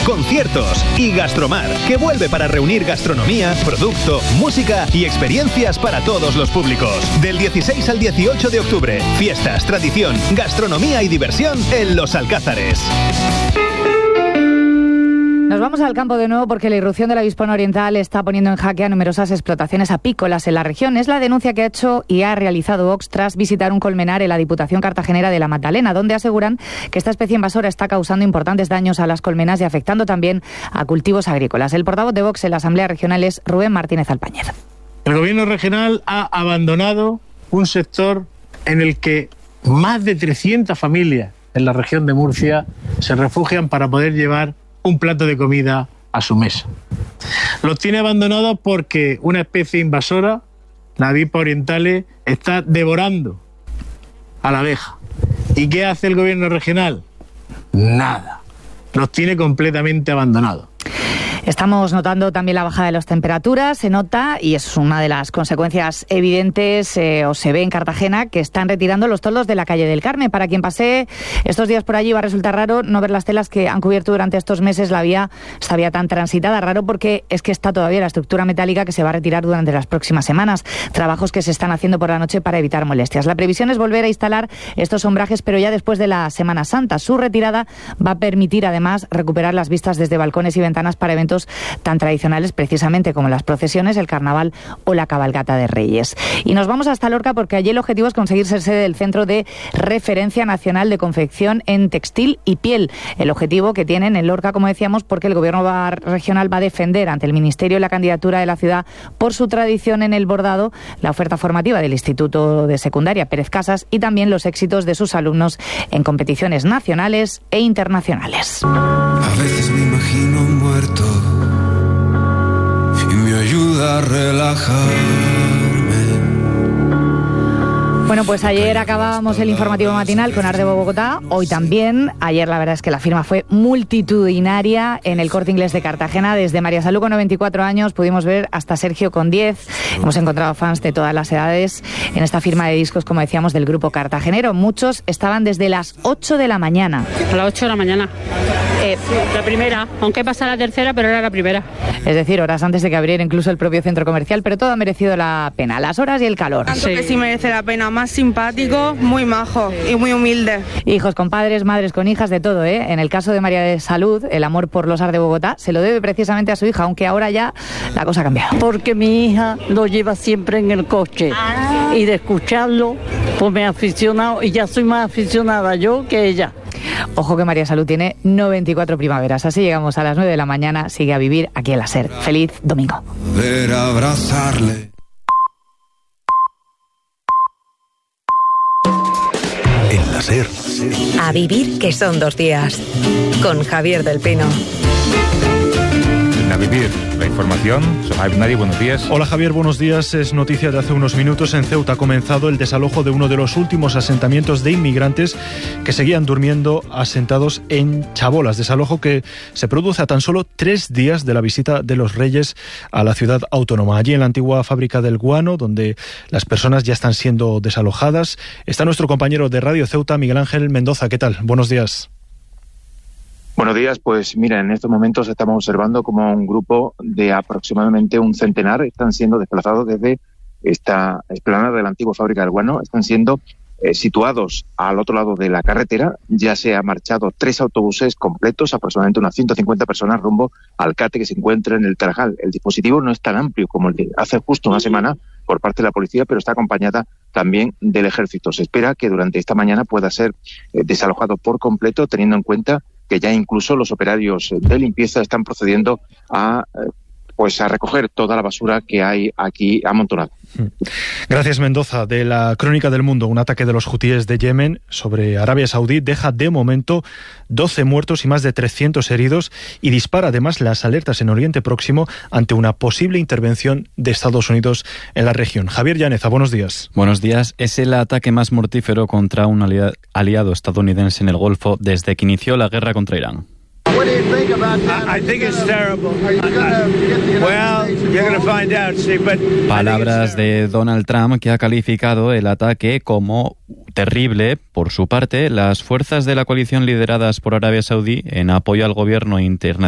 conciertos y Gastromar, que vuelve para reunir gastronomía, producto, música y experiencias para todos los públicos. Del 16 al 18 de octubre, fiestas, tradición, gastronomía y diversión en Los Alcázares. Nos vamos al campo de nuevo porque la irrupción del avispón oriental está poniendo en jaque a numerosas explotaciones apícolas en la región. Es la denuncia que ha hecho y ha realizado Vox tras visitar un colmenar en la Diputación Cartagenera de la Magdalena, donde aseguran que esta especie invasora está causando importantes daños a las colmenas y afectando también a cultivos agrícolas. El portavoz de Vox en la Asamblea Regional es Rubén Martínez Alpáñez. El gobierno regional ha abandonado un sector en el que más de 300 familias en la región de Murcia se refugian para poder llevar un plato de comida a su mesa. Los tiene abandonados porque una especie invasora, la avispa orientale, está devorando a la abeja. ¿Y qué hace el gobierno regional? Nada. Los tiene completamente abandonados. Estamos notando también la bajada de las temperaturas, se nota, y es una de las consecuencias evidentes, o se ve en Cartagena, que están retirando los toldos de la calle del Carmen. Para quien pase estos días por allí va a resultar raro no ver las telas que han cubierto durante estos meses esta vía tan transitada. Raro porque es que está todavía la estructura metálica que se va a retirar durante las próximas semanas. Trabajos que se están haciendo por la noche para evitar molestias. La previsión es volver a instalar estos sombrajes, pero ya después de la Semana Santa. Su retirada va a permitir además recuperar las vistas desde balcones y ventanas para eventos tan tradicionales precisamente como las procesiones, el carnaval o la cabalgata de Reyes. Y nos vamos hasta Lorca porque allí el objetivo es conseguir ser sede del Centro de Referencia Nacional de Confección en Textil y Piel. El objetivo que tienen en Lorca, como decíamos, porque el gobierno regional va a defender ante el Ministerio la candidatura de la ciudad por su tradición en el bordado, la oferta formativa del Instituto de Secundaria Pérez Casas y también los éxitos de sus alumnos en competiciones nacionales e internacionales. A veces me imagino muerto y me ayuda a relajarme. Bueno, pues ayer acabábamos el informativo matinal con Ardebo Bogotá, hoy también. Ayer la verdad es que la firma fue multitudinaria en el Corte Inglés de Cartagena. Desde María Salud con 94 años pudimos ver hasta Sergio con 10. Hemos encontrado fans de todas las edades en esta firma de discos, como decíamos, del grupo cartagenero. Muchos estaban desde las 8 de la mañana. A las 8 de la mañana. La primera, aunque pasa la tercera, pero era la primera. Es decir, horas antes de que abriera incluso el propio centro comercial, pero todo ha merecido la pena, las horas y el calor. Tanto que sí merece la pena, más simpático, muy majo y muy humilde. Hijos con padres, madres con hijas, de todo, ¿eh? En el caso de María de Salud, el amor por los Ars de Bogotá se lo debe precisamente a su hija, aunque ahora ya la cosa ha cambiado. Porque mi hija lo lleva siempre en el coche y de escucharlo, pues me he aficionado y ya soy más aficionada yo que ella. Ojo que María Salud tiene 94 primaveras. Así llegamos a las 9 de la mañana. Sigue a vivir aquí en la SER. Feliz domingo. Ver abrazarle. En la SER. A vivir, que son 2 días. Con Javier del Pino. A vivir la información. Sohaib Nadi, buenos días. Hola Javier, buenos días. Es noticia de hace unos minutos. En Ceuta ha comenzado el desalojo de uno de los últimos asentamientos de inmigrantes que seguían durmiendo asentados en Chabolas. Desalojo que se produce a tan solo 3 días de la visita de los Reyes a la ciudad autónoma. Allí en la antigua fábrica del Guano, donde las personas ya están siendo desalojadas, está nuestro compañero de Radio Ceuta, Miguel Ángel Mendoza. ¿Qué tal? Buenos días. Buenos días, pues mira, en estos momentos estamos observando como un grupo de aproximadamente un centenar están siendo desplazados desde esta explanada de la antigua fábrica del Guano, están siendo situados al otro lado de la carretera. Ya se han marchado 3 autobuses completos, aproximadamente unas 150 personas rumbo al CATE que se encuentra en el Tarajal. El dispositivo no es tan amplio como el de hace justo una semana por parte de la policía, pero está acompañada también del ejército. Se espera que durante esta mañana pueda ser desalojado por completo, teniendo en cuenta que ya incluso los operarios de limpieza están procediendo a recoger toda la basura que hay aquí amontonada. Gracias, Mendoza. De la Crónica del Mundo, un ataque de los hutíes de Yemen sobre Arabia Saudí deja de momento 12 muertos y más de 300 heridos y dispara además las alertas en Oriente Próximo ante una posible intervención de Estados Unidos en la región. Javier Llaneza, buenos días. Buenos días. Es el ataque más mortífero contra un aliado estadounidense en el Golfo desde que inició la guerra contra Irán. Palabras de Donald Trump, que ha calificado el ataque como terrible. Por su parte, las fuerzas de la coalición lideradas por Arabia Saudí en apoyo al gobierno internacional